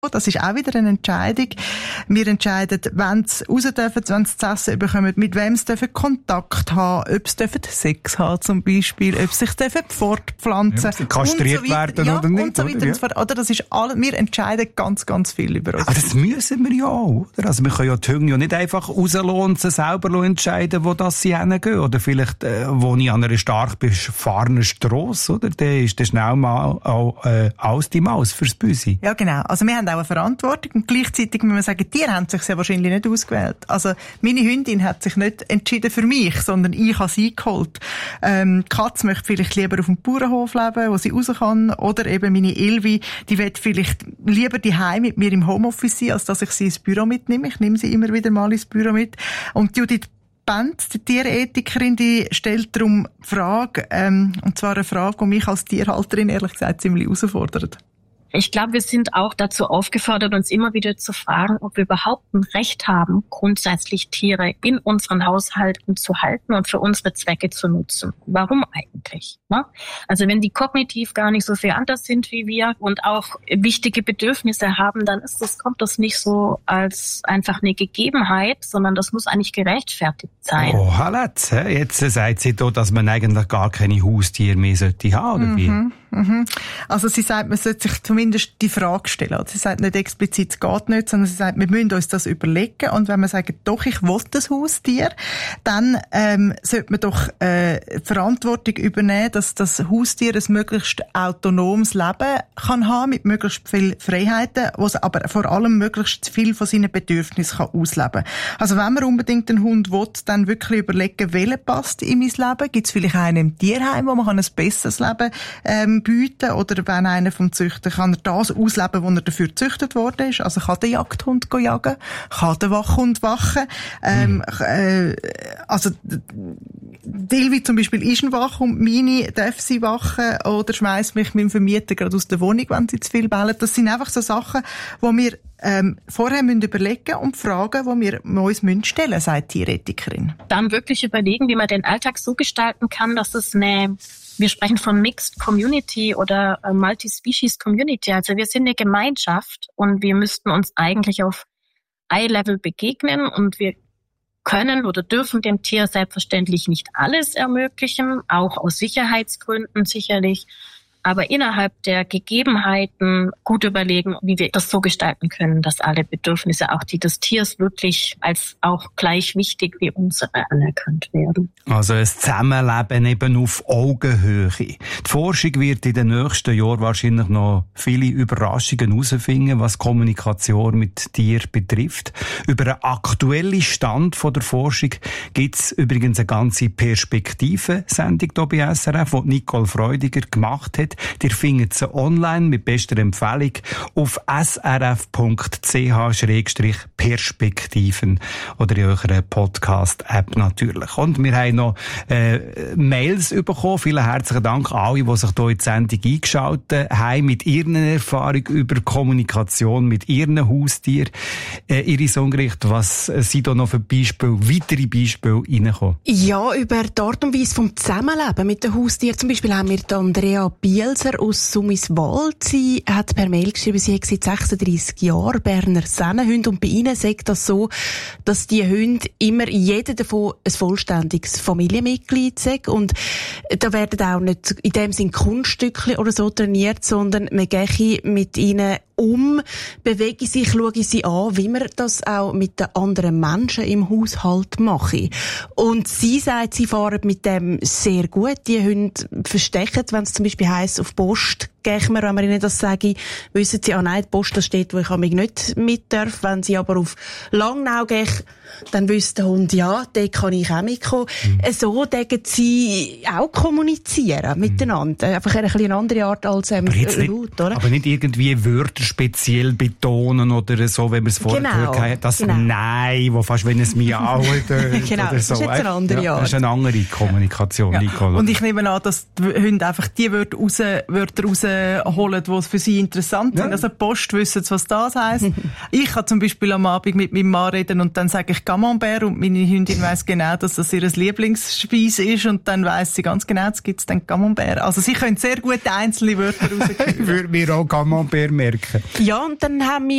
Das ist auch wieder eine Entscheidung. Wir entscheiden, wenn sie raus dürfen, wenn sie zu essen bekommen, mit wem sie Kontakt haben, ob sie Sex haben zum Beispiel, ob sie sich fortpflanzen dürfen. Kastriert werden oder nicht. Und so weiter und so fort. Oder das ist alles, wir entscheiden ganz, ganz viel über uns. Aber das müssen wir ja auch, oder? Also wir können ja die Hunde nicht einfach rauslassen und sie selber entscheiden, wo das sie hingehen. Oder vielleicht, wo ich an einer stark befahrenen Strasse, oder? Der ist dann schnell mal auch aus die Maus fürs Büsi. Ja, genau. Also wir haben auch eine Verantwortung und gleichzeitig muss man sagen, die haben sich ja wahrscheinlich nicht ausgewählt. Also meine Hündin hat sich nicht entschieden für mich, sondern ich habe sie geholt. Die Katze möchte vielleicht lieber auf dem Bauernhof leben, wo sie raus kann, oder eben meine Ilvi, die will vielleicht lieber daheim mit mir im Homeoffice sein, als dass ich sie ins Büro mitnehme. Ich nehme sie immer wieder mal ins Büro mit. Und Judith Benz, die Tierethikerin, die stellt darum Frage, und zwar eine Frage, die mich als Tierhalterin ehrlich gesagt ziemlich herausfordert. Ich glaube, wir sind auch dazu aufgefordert, uns immer wieder zu fragen, ob wir überhaupt ein Recht haben, grundsätzlich Tiere in unseren Haushalten zu halten und für unsere Zwecke zu nutzen. Warum eigentlich? Ne? Also wenn die kognitiv gar nicht so viel anders sind wie wir und auch wichtige Bedürfnisse haben, dann kommt das nicht so als einfach eine Gegebenheit, sondern das muss eigentlich gerechtfertigt sein. Oh, jetzt sagt sie da, dass man eigentlich gar keine Haustiere mehr sollte haben, oder wie? Also sie sagt, man sollte sich zumindest die Frage stellen. Also sie sagt nicht explizit, es geht nicht, sondern sie sagt, wir müssen uns das überlegen. Und wenn wir sagen, doch, ich will das Haustier, dann sollte man doch Verantwortung übernehmen, dass das Haustier ein möglichst autonomes Leben kann haben, mit möglichst viel Freiheiten, wo es aber vor allem möglichst viel von seinen Bedürfnissen kann ausleben. Also wenn man unbedingt einen Hund will, dann wirklich überlegen, welcher passt in mein Leben. Gibt es vielleicht einen im Tierheim, wo man ein besseres Leben bieten, oder wenn einer vom Züchter kann er das ausleben, wo er dafür gezüchtet worden ist. Also kann der Jagdhund jagen, kann der Wachhund wachen. Also Dilvi zum Beispiel ist ein Wachhund, meine darf sie wachen oder schmeißt mich mit dem Vermieter gerade aus der Wohnung, wenn sie zu viel bellen. Das sind einfach so Sachen, die wir vorher müssen überlegen und Fragen, die wir uns stellen müssen, sagt die Tierethikerin. Dann wirklich überlegen, wie man den Alltag so gestalten kann, dass es wir sprechen von Mixed Community oder Multi-Species Community. Also wir sind eine Gemeinschaft und wir müssten uns eigentlich auf Eye-Level begegnen und wir können oder dürfen dem Tier selbstverständlich nicht alles ermöglichen, auch aus Sicherheitsgründen sicherlich. Aber innerhalb der Gegebenheiten gut überlegen, wie wir das so gestalten können, dass alle Bedürfnisse auch die des Tiers wirklich als auch gleich wichtig wie unsere anerkannt werden. Also ein Zusammenleben eben auf Augenhöhe. Die Forschung wird in den nächsten Jahren wahrscheinlich noch viele Überraschungen herausfinden, was Kommunikation mit Tieren betrifft. Über einen aktuellen Stand von der Forschung gibt es übrigens eine ganze Perspektive-Sendung hier bei SRF, die Nicole Freudiger gemacht hat. Ihr findet sie online mit bester Empfehlung auf srf.ch/perspektiven oder in eurer Podcast-App natürlich. Und wir haben noch Mails bekommen. Vielen herzlichen Dank an alle, die sich hier in die Sendung eingeschaltet haben, mit ihren Erfahrungen über Kommunikation mit ihren Haustieren. Iris Ungericht, was sind da noch für weitere Beispiele reingekommen? Ja, über die Art und Weise vom Zusammenleben mit den Haustieren. Zum Beispiel haben wir die Andrea Bielser aus Summiswald. Sie hat per Mail geschrieben, sie hat seit 36 Jahren Berner Sennenhunde und bei ihnen sagt das so, dass die Hunde immer jeder davon ein vollständiges Familienmitglied sind und da werden auch nicht in dem Sinn Kunststückchen oder so trainiert, sondern man gehe mit ihnen bewege sich, schaue sie an, wie man das auch mit den anderen Menschen im Haushalt mache. Und sie sagt, sie fahren mit dem sehr gut. Die Hunde verstecken, wenn es zum Beispiel heisst, auf Post gehe wir, wenn wir ihnen das sagen, wissen sie, nein, die Post da steht, wo ich mich nicht mit darf. Wenn sie aber auf Langnau gehen, dann wüsste der Hund, ja, dort kann ich auch mitkommen. So denken sie auch kommunizieren miteinander. Einfach eine bisschen andere Art als laut, oder? Aber nicht irgendwie Wörter speziell betonen oder so, wenn wir es vorher gehört haben. Das Nein, wo fast wenn es Miau tönt genau, oder so. Das ist jetzt eine andere Art. Das ist eine andere Kommunikation, Nicole. Und ich nehme an, dass die Hunde einfach die Wörter rausholen, die für sie interessant sind. Also Post wissen, was das heisst. Ich kann zum Beispiel am Abend mit meinem Mann reden und dann sage ich Camembert und meine Hündin weiss genau, dass das ihr Lieblingsspeise ist und dann weiss sie ganz genau, jetzt gibt's dann Camembert. Also sie können sehr gut einzelne Wörter rausgeben. Würde mir auch Camembert merken. Fragen. Ja, und dann haben wir